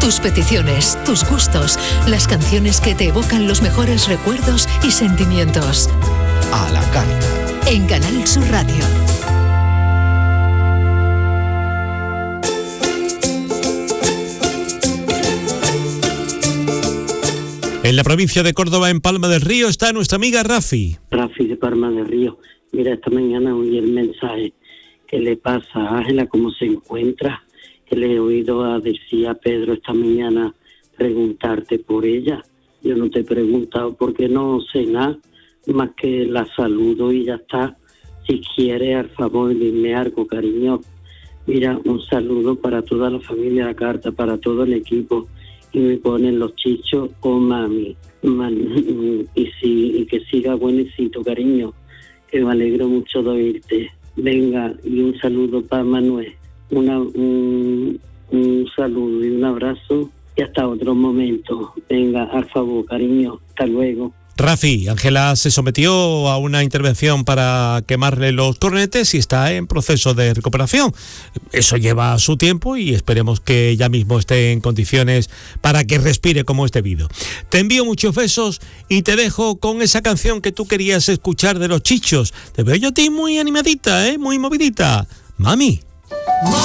Tus peticiones, tus gustos, las canciones que te evocan los mejores recuerdos y sentimientos. A la carta. En Canal Sur Radio. En la provincia de Córdoba, en Palma del Río, está nuestra amiga Rafi. Rafi de Palma del Río. Mira, esta mañana oí el mensaje que le pasa a Ángela, cómo se encuentra, que le he oído decir a Pedro esta mañana preguntarte por ella. Yo no te he preguntado porque no sé nada, más que la saludo y ya está. Si quieres, al favor, dime algo, cariño. Mira, un saludo para toda la familia La Carta, para todo el equipo. Y me ponen los chichos o mami. Y que siga buenecito, cariño, que me alegro mucho de oírte. Venga, y un saludo para Manuel. Un saludo y un abrazo y hasta otro momento. Venga, al favor, cariño, hasta luego. Rafi, Ángela se sometió a una intervención para quemarle los cornetes y está en proceso de recuperación. Eso lleva su tiempo y esperemos que ya mismo esté en condiciones para que respire como es debido. Te envío muchos besos y te dejo con esa canción que tú querías escuchar de los Chichos. Te veo yo a ti muy animadita, muy movidita. Mami.